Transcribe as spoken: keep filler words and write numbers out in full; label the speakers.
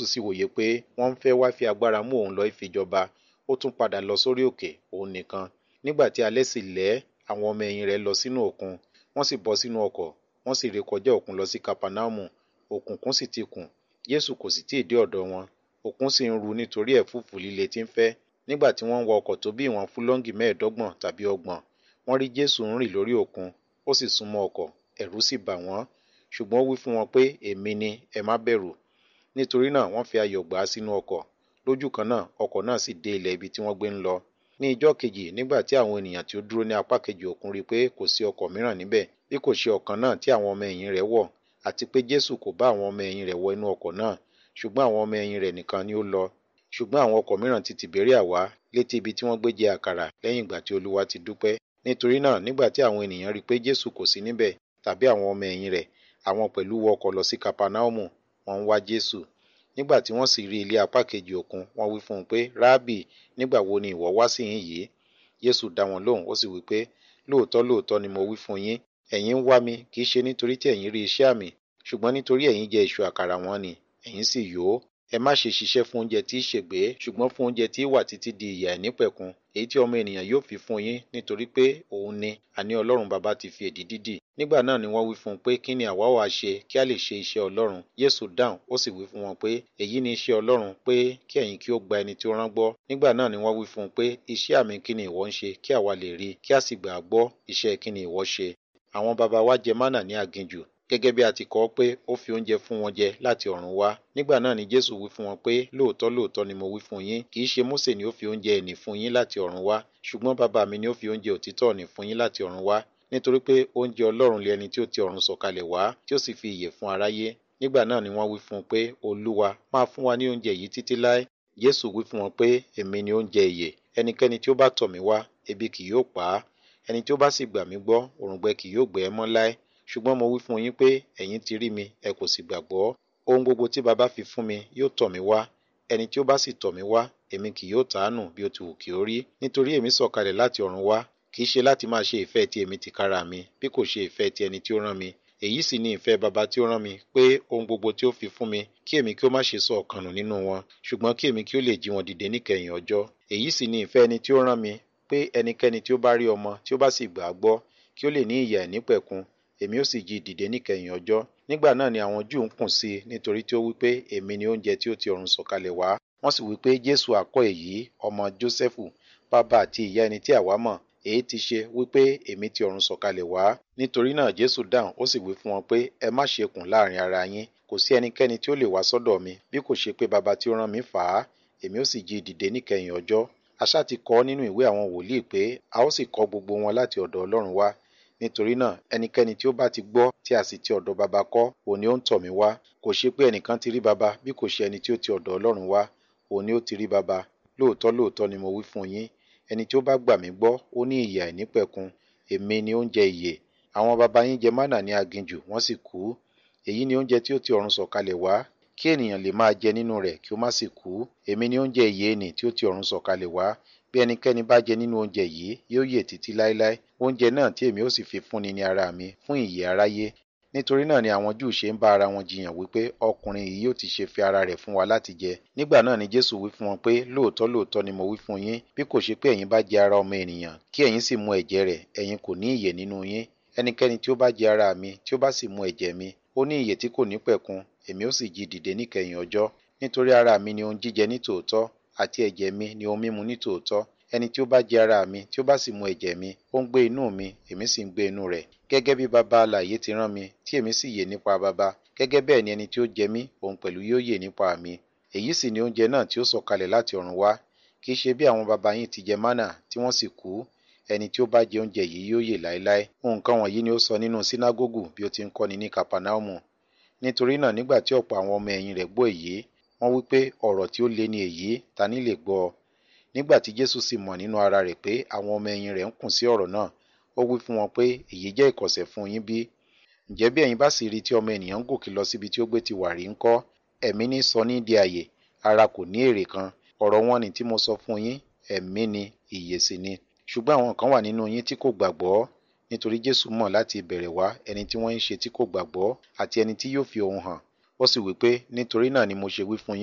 Speaker 1: Jésù sì wòye pé wọ́n ń fẹ́ wá fi agbára mú òun lọ ìfijọba, ó tún padà lọ sórí òkè òun nìkan. Nígbà tí alẹ́ sì lẹ́, àwọn ọmọ ẹ̀yìn rẹ̀ lọ sínú òkun, wọ́n sì bọ́ sínú ọkọ̀, wọ́n sì rékọjá òkun lọ sí Kapernaumu. Òkùnkùn sì ti kùn, Jésù kò sì tíì dé ọ̀dọ̀ wọn. Òkun sì ń ru nítorí ẹ̀fúùfù líle tí ń fẹ́. Nígbà tí wọ́n ń wa ọkọ̀ tó bí ìwọ̀n fúlọ́ǹgì mẹ́ẹ̀ẹ́dọ́gbọ̀n tàbí ọgbọ̀n, wọ́n rí Jésù ń rìn lórí òkun, ó sì súnmọ́ ọkọ̀, ẹ̀rù sì bà wọ́n. Ṣùgbọ́n ó wí fún wọn pé, èmi ni, ẹ má bẹ̀rù. Nítorí náà wọ́n fi ayọ̀ gbà á sínú ọkọ̀. Lójú kan náà, ọkọ̀ náà sì dé ilẹ̀ ibi tí wọ́n gbé ń lọ. Ní ijọ́ kejì, nígbà tí àwọn ènìyàn tí ó dúró ní apá kejì òkun rí pé kò sí ọkọ̀ mìíràn níbẹ̀, bí kò ṣe ọ̀kan náà tí àwọn ọmọ ẹ̀yìn rẹ̀ wọ̀, àti pé Jésù kò bá àwọn ọmọ ẹ̀yìn rẹ̀ wọ inú ọkọ̀ náà, ṣùgbọ́n àwọn ọmọ ẹ̀yìn rẹ̀ nìkan ni ó lọ. Ṣùgbọ́n àwọn ọkọ̀ mìíràn ti Tìbéríà wá létí ibi tí wọ́n gbé jẹ àkàrà lẹ́yìn ìgbà tí Olúwa ti dúpẹ́. Nítorí náà, nígbà tí àwọn ènìyàn rí pé Jésù kò sí níbẹ̀, tàbí àwọn ọmọ ẹ̀yìn rẹ̀, àwọn pẹ̀lú wọ ọkọ̀ lọ sí Kapernaumu, wọ́n ń wá Jésù. Nígbà tí wọ́n sì rí ilé apá kejì òkun, wọ́n wí fún un pé, Rábì, nígbà wo ni ìwọ wá síhìn yìí? Jésù dá wọn lóhùn, ó sì wí pé, lóòótọ́ lóòótọ́ ni mo wí fún yín, ẹ̀yin ń wá mi, kì í ṣe nítorí tí ẹ̀yin rí iṣẹ́ àmì, ṣùgbọ́n nítorí ẹ̀yin jẹ ìṣù àkàrà wọn ni, ẹ̀yin sì yó. Ẹ má ṣe ṣiṣẹ́ fún oúnjẹ tí í ṣègbé, ṣùgbọ́n fún oúnjẹ tí í wà títí di ìyè àìnípẹ̀kun, èyí tí ọmọ ènìyàn yóò fi fún yín, nítorí pé òun ni, àní Ọlọ́run Baba ti fi èdìdì dì. Nígbà náà ni wọ́n wí fún un pé kí ni àwa wá ṣe kí a lè ṣe iṣẹ́ Ọlọ́run? Jésù dáhùn, ó sì wí fún wọn pé, èyí ni iṣẹ́ Ọlọ́run, pé kí ẹ̀yin kí ó gba ẹni tí ó rán gbọ́. Nígbà náà ni wọ́n wí fún un pé, iṣẹ́ àmì kí ni ìwọ ń ṣe kí àwa lè rí, kí a sì gbà á gbọ́, iṣẹ́ kí ni ìwọ ṣe? Àwọn baba wa jẹ mánà ní aginjù, gẹ́gẹ́ bí a ti kọ pé ó fi oúnjẹ fún wọn jẹ láti ọ̀run wá. Nígbà náà ni Jésù wí fún wọn pé, lóòótọ́ lóòótọ́ ni mo wí fún yín, kì í ṣe Mósè ni ó fi oúnjẹ ẹ̀nì fún yín láti ọ̀run wá, ṣùgbọ́n bàbá mi ni ó fi oúnjẹ òtítọ́ ẹ̀nì fún yín láti ọ̀run wá. Nítorí pé oúnjẹ Ọlọ́run lé ẹni tí ó ti ọ̀run sọ̀kalẹ̀ wá, tí ó sì fi ìyè fún aráyé. Nígbà náà ni wọ́n wí fún un pé, Olúwa, máa fún wa ní oúnjẹ yìí títí láé. Jésù wí fún wọn pé, èmi ni oúnjẹ ìyè. Ẹnikẹ́ni tí ó bá tọ̀ mí wá, ebi kì yóò pa á. Ẹni tí ó bá sì gbà mí gbọ́, òǹgbẹ kì yóò gbẹ ẹ́ mọ́ láé. Ṣùgbọ́n mo wí fún yín pé, ẹ̀yin ti rí mi, ẹ kò sì gbàgbọ́. Ohun gbogbo tí baba fi fún mi yóò tọ̀ mí wá. Ẹni tí ó bá sì tọ̀ mí wá, èmi kì yóò tàánù bí ó ti wù kí ó rí. Nítorí èmi sọ̀kalẹ̀ láti ọ̀run wá, kì í ṣe láti máa ṣe ìfẹ́ ti èmi tìkára mi, bí kò ṣe ìfẹ́ ti ẹni tí ó rán mi. Èyí sì ni ìfẹ́ baba tí ó rán mi, pé ohun gbogbo tí ó fi fún mi, kí èmi kí ó má ṣe sọ ọ̀kan nù nínú wọn, ṣùgbọ́n kí èmi kí ó lè jí wọn dìde níkẹyìn ọjọ́. Èyí sì ni ìfẹ́ ẹni tí ó rán mi, pé ẹnikẹ́ni tí ó bá rí ọmọ tí ó bá sì gbà á gbọ́, kí ó lè ní ìyè àìnípẹ̀kun, èmi ó sì jí dìde níkẹyìn ọjọ́. Nígbà náà ni àwọn Júù ń kùn sí i, nítorí tí ó wí pé èmi ni oúnjẹ tí ó ti ọ̀run sọ̀kalẹ̀ wá. Wọ́n sì wí pé Jésù àkọ́ èyí, ọmọ Jósẹ́fù, bàbá àti ìyá ẹni tí àwa mọ̀, èyí ti ṣe wípé èmi ti ọ̀run sọ̀kalẹ̀ wá. Nítorí náà Jésù dáhùn, ó sì wí fún wọn pé ẹ má ṣe kùn láàrin ara yín. Kò sí ẹnikẹ́ni tí ó lè wá sọ́dọ̀ mi, bí kò ṣe pé baba tí ó rán mi fà á, èmi ó sì jí dìde níkẹyìn ọjọ́. Àṣà ti kọ nínú ìwé àwọn wòlíì pé a ó sì kọ́ gbogbo wọn láti ọ̀dọ̀ Ọlọ́run wá. Nítorí náà ẹnikẹ́ni tí ó bá ti gbọ́ tí a sì ti ọ̀dọ̀ baba kọ́, òun ni ó ń tọ̀ mí wá. Kò ṣe pé ẹnìkan ti rí baba bí kò ṣe ẹni tí ó ti ọ̀dọ̀ Ọlọ́run wá, òun ni ó ti rí baba. Lóòótọ́ lóòótọ́ ni mo wí fún yín, ẹni tí ó bá gbà mí gbọ́, ó ní ìyè àìnípẹ̀kun. Èmi ni oúnjẹ ìyè. Àwọn baba yín jẹ mánà ní aginjù, wọ́n sì kú. Èyí ni oúnjẹ tí ó ti ọ̀run sọ̀kalẹ̀ wá, kí ènìyàn lè máa jẹ nínú rẹ̀ kí ó má sì kú. Èmi ni oúnjẹ ìyè nì tí ó ti ọ̀run sọ̀kalẹ̀ wá. Bí ẹnikẹ́ni bá jẹ nínú oúnjẹ yìí, yóò yè títí láéláé. Oúnjẹ náà tí èmi ó sì fi fúnni ní ara mi, fún ìyè aráyé. Nítorí náà ni àwọn Júù ṣe ń bá ara wọn jiyàn wípé ọkùnrin yìí yóò ti ṣe fi ara rẹ̀ fún wa láti jẹ. Nígbà náà ni Jésù wí fún wọn pé lóòótọ́ lóòótọ́ ni mo wí fún yín, bí kò ṣe pé ẹ̀yin bá jẹ ara ọmọ ènìyàn, kí ẹ̀yin sì mu ẹ̀jẹ̀ rẹ̀, ẹ̀yin kò ní ìyè nínú yín. Ẹnikẹ́ni tí ó bá jẹ ara mi, tí ó bá sì mu ẹ̀jẹ̀ mi, ó ní ìyè tí kò ní pẹ̀kun, èmi ó sì jí dìde níkẹyìn ọjọ́. Nítorí ara mi ni ohun jíjẹ ní tòótọ́, àti ẹ̀jẹ̀ mi ni ohun mímu ní tòótọ́. Ẹni tí ó bá jẹ ara mi, tí ó bá sì mu ẹ̀jẹ̀ mi, ó ń gbé inú mi, èmi sì ń gbé inú rẹ̀. Gẹ́gẹ́ bí baba alààyè ti rán mi, tí èmi sì yè nípa baba, gẹ́gẹ́ bẹ́ẹ̀ ni ẹni tí ó jẹ mí, òun pẹ̀lú yóò yè nípa mi. Èyí sì ni oúnjẹ náà tí ó sọ̀kalẹ̀ láti ọ̀run wá. Kì í ṣe bí àwọn baba yín ti jẹ mánà, tí wọ́n sì kú. Ẹni tí ó bá jẹ oúnjẹ yìí yóò yè láéláé. Nǹkan wọ̀nyí ni ó sọ nínú sínágógù bí ó ti ń kọ́ni ní Kapernaumu. Nítorí náà nígbà tí ọ̀pọ̀ àwọn ọmọ ẹ̀yìn rẹ̀ gbọ́ èyí, wọ́n wí pé ọ̀rọ̀ tí ó le ni èyí, ta ní lè gbọ́ ọ? Nígbà tí Jésù sì mọ̀ nínú ara rẹ̀ pé àwọn ọmọ ẹ̀yìn rẹ̀ ń kùn sí ọ̀rọ̀ náà, ó wí fún wọn pé èyí jẹ́ ìkọ̀sẹ̀ fún yín bí? Ǹjẹ́ bí ẹ̀yin bá sì rí tí ọmọ ènìyàn ń gòkè lọ síbi tí ó gbé ti wà rí ńkọ́? Ẹ̀mí ní sọ ní di àyè, ara kò ní èrè kan. Ọ̀rọ̀ wọn ni tí mo sọ fún yín, ẹ̀mí ni, ìyè sì ni. Ṣùgbọ́n àwọn kan wà nínú yín tí kò gbàgbọ́. Nítorí Jésù mọ̀ láti ìbẹ̀rẹ̀ wá ẹni tí wọ́n ń ṣe tí kò gbàgbọ́ àti ẹni tí yóò fi òun hàn. Ó sì wí pé nítorí náà ni mo ṣe wí fún yín